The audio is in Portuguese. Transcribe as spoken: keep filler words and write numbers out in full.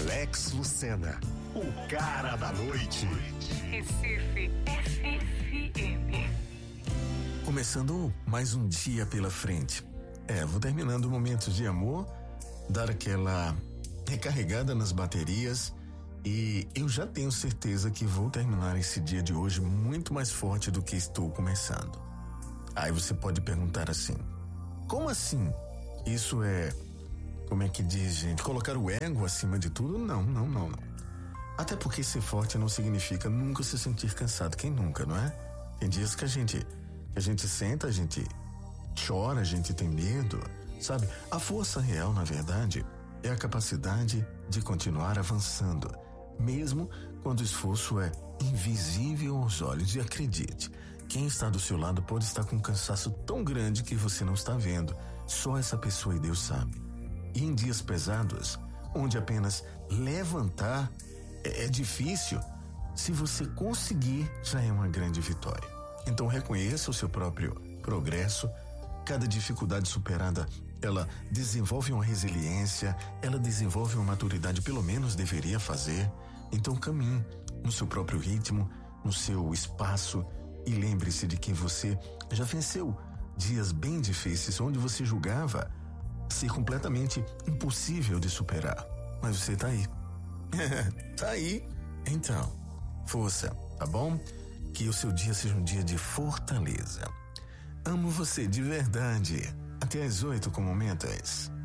Alex Lucena, o cara da noite. Recife F F M. Começando mais um dia pela frente. É, vou terminando momentos de amor, dar aquela recarregada nas baterias e eu já tenho certeza que vou terminar esse dia de hoje muito mais forte do que estou começando. Aí você pode perguntar assim, como assim? Isso é, como é que diz, gente, colocar o ego acima de tudo? Não, não, não, não. Até porque ser forte não significa nunca se sentir cansado. Quem nunca, não é? Tem dias que a gente, que a gente senta, a gente chora, a gente tem medo, sabe? A força real, na verdade, é a capacidade de continuar avançando, mesmo quando o esforço é invisível aos olhos. E acredite, quem está do seu lado pode estar com um cansaço tão grande que você não está vendo. Só essa pessoa e Deus sabe. E em dias pesados, onde apenas levantar é, é difícil, se você conseguir, já é uma grande vitória. Então reconheça o seu próprio progresso. Cada dificuldade superada, ela desenvolve uma resiliência, ela desenvolve uma maturidade, pelo menos deveria fazer. Então caminhe no seu próprio ritmo, no seu espaço e lembre-se de que você já venceu dias bem difíceis, onde você julgava ser completamente impossível de superar. Mas você tá aí. Tá aí. Então, força, tá bom? Que o seu dia seja um dia de fortaleza. Amo você de verdade. Até às oito com Momentos.